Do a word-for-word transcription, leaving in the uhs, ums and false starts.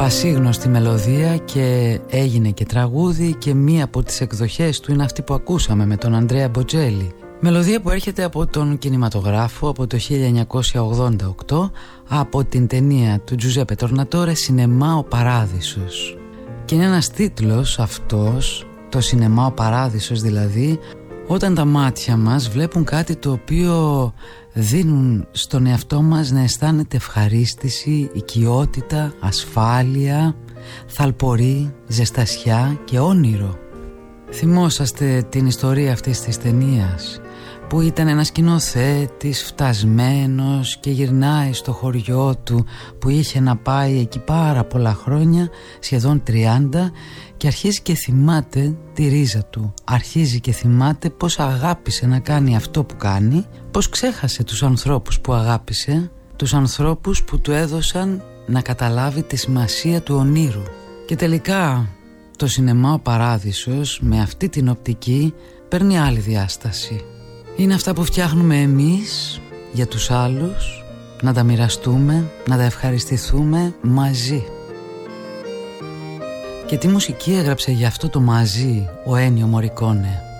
πασίγνωστη μελωδία και έγινε και τραγούδι, και μία από τις εκδοχές του είναι αυτή που ακούσαμε με τον Αντρέα Μποτζέλη. Μελωδία που έρχεται από τον κινηματογράφο από το χίλια εννιακόσια ογδόντα οκτώ, από την ταινία του Τζουζέπε Τορνατόρε «Σινεμά ο Παράδεισος». Και είναι ένας τίτλος αυτός, το «Σινεμά ο Παράδεισος», δηλαδή όταν τα μάτια μας βλέπουν κάτι το οποίο δίνουν στον εαυτό μας να αισθάνεται ευχαρίστηση, οικειότητα, ασφάλεια, θαλπορή, ζεστασιά και όνειρο. Θυμόσαστε την ιστορία αυτής της ταινίας, που ήταν ένας σκηνοθέτης φτασμένος και γυρνάει στο χωριό του που είχε να πάει εκεί πάρα πολλά χρόνια, σχεδόν τριάντα, και αρχίζει και θυμάται τη ρίζα του. Αρχίζει και θυμάται πως αγάπησε να κάνει αυτό που κάνει, πως ξέχασε τους ανθρώπους που αγάπησε, τους ανθρώπους που του έδωσαν να καταλάβει τη σημασία του ονείρου. Και τελικά το «Σινεμά ο Παράδεισος» με αυτή την οπτική παίρνει άλλη διάσταση. Είναι αυτά που φτιάχνουμε εμείς για τους άλλους, να τα μοιραστούμε, να τα ευχαριστηθούμε μαζί. Και τι μουσική έγραψε για αυτό το μαζί ο Ένιο Μορικόνε.